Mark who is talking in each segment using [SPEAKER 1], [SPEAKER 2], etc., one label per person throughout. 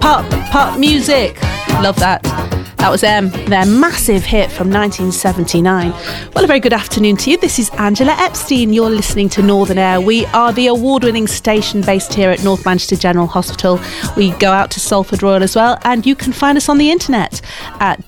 [SPEAKER 1] Pop music. Love that. That was their massive hit from 1979. Well, a very good afternoon to you. This is Angela Epstein. You're listening to Northern Air. We are the award-winning station based here at North Manchester General Hospital. We go out to Salford Royal as well, and you can find us on the internet at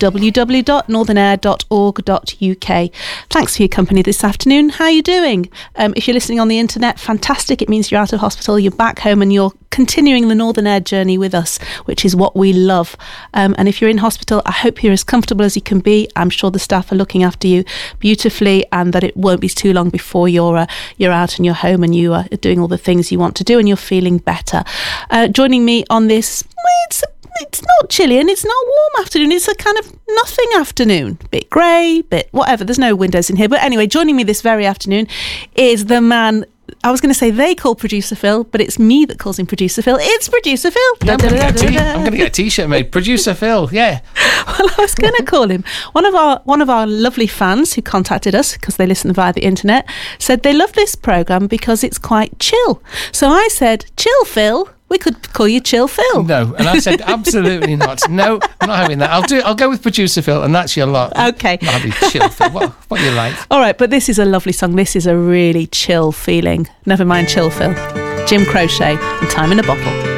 [SPEAKER 1] www.northernair.org.uk. Thanks for your company this afternoon. How are you doing? If you're listening on the internet, fantastic. It means you're out of hospital, you're back home, and you're continuing the Northern Air journey with us, which is what we love. And if you're in hospital, I hope you're as comfortable as you can be. I'm sure the staff are looking after you beautifully, and that it won't be too long before you're out and you're home and you are doing all the things you want to do and you're feeling better. Joining me on this, it's not chilly and it's not warm afternoon. It's a kind of nothing afternoon. Bit grey, bit whatever. There's no windows in here. But anyway, joining me this very afternoon is the man, I was going to say they call Producer Phil, but it's me that calls him Producer Phil. It's Producer Phil.
[SPEAKER 2] Yeah, I'm going to get a T-shirt made. Producer Phil, yeah.
[SPEAKER 1] Well, I was going to call him. One of our lovely fans who contacted us, because they listen via the internet, said they love this programme because it's quite chill. So I said, chill Phil. We could call you Chill Phil.
[SPEAKER 2] No, and I said absolutely not. No, I'm not having that. I'll go with Producer Phil, and that's your lot.
[SPEAKER 1] Okay.
[SPEAKER 2] I'm not having Chill Phil. What you like?
[SPEAKER 1] All right, but this is a lovely song. This is a really chill feeling. Never mind Chill Phil. Jim Crochet and Time in a Bottle.